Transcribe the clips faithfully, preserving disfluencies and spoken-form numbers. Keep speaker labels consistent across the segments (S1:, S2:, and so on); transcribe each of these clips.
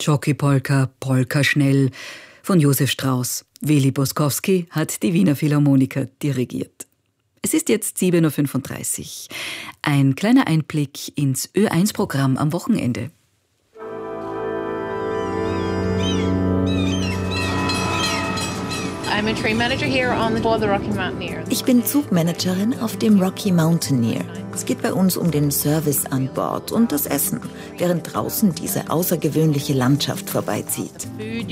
S1: Jockey-Polka, Polka schnell von Josef Strauss. Willi Boskowski hat die Wiener Philharmoniker dirigiert. Es ist jetzt sieben Uhr fünfunddreißig. Ein kleiner Einblick ins Ö eins Programm am Wochenende.
S2: Ich bin Zugmanagerin auf dem Rocky Mountaineer. Es geht bei uns um den Service an Bord und das Essen, während draußen diese außergewöhnliche Landschaft vorbeizieht.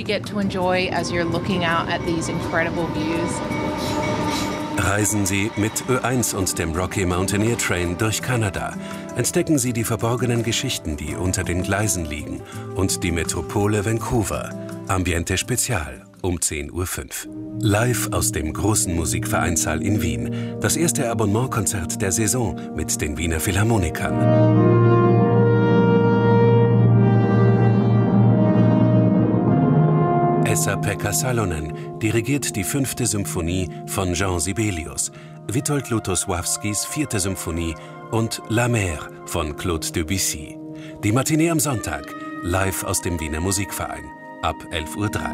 S3: Reisen Sie mit Ö eins und dem Rocky Mountaineer Train durch Kanada. Entdecken Sie die verborgenen Geschichten, die unter den Gleisen liegen, und die Metropole Vancouver. Ambiente Spezial um zehn Uhr fünf. Live aus dem großen Musikvereinssaal in Wien. Das erste Abonnementkonzert der Saison mit den Wiener Philharmonikern. Esa-Pekka Salonen dirigiert die fünfte Symphonie von Jean Sibelius, Witold Lutosławskis vierte Symphonie und La Mer von Claude Debussy. Die Matinee am Sonntag, live aus dem Wiener Musikverein, ab elf Uhr drei.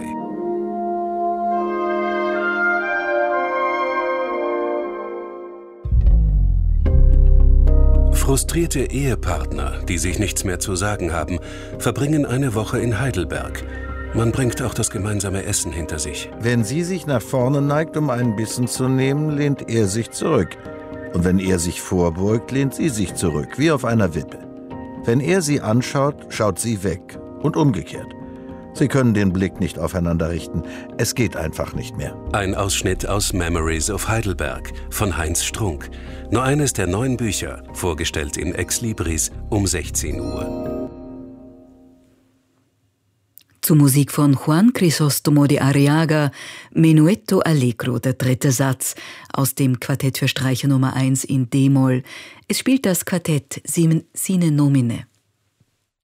S3: Frustrierte Ehepartner, die sich nichts mehr zu sagen haben, verbringen eine Woche in Heidelberg. Man bringt auch das gemeinsame Essen hinter sich.
S4: Wenn sie sich nach vorne neigt, um einen Bissen zu nehmen, lehnt er sich zurück. Und wenn er sich vorbeugt, lehnt sie sich zurück, wie auf einer Wippe. Wenn er sie anschaut, schaut sie weg. Und umgekehrt. Sie können den Blick nicht aufeinander richten. Es geht einfach nicht mehr.
S3: Ein Ausschnitt aus Memories of Heidelberg von Heinz Strunk. Nur eines der neun Bücher, vorgestellt in Ex Libris um sechzehn Uhr.
S1: Zur Musik von Juan Crisóstomo de Arriaga, Menuetto Allegro, der dritte Satz aus dem Quartett für Streicher Nummer eins in D-Moll. Es spielt das Quartett Sine Nomine.